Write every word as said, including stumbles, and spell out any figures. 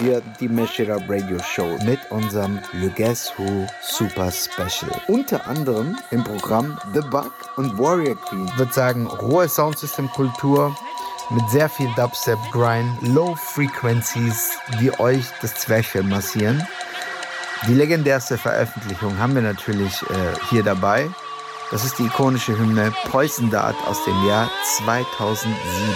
hier die Mash It Up Radio Show mit unserem Le Guess Who Super Special. Unter anderem im Programm The Bug und Warrior Queen. Ich würde sagen, rohe Soundsystem-Kultur mit sehr viel Dubstep, Grind, Low Frequencies, die euch das Zwerchfell massieren. Die legendärste Veröffentlichung haben wir natürlich äh, hier dabei. Das ist die ikonische Hymne Poison Dart aus dem Jahr zweitausendsieben.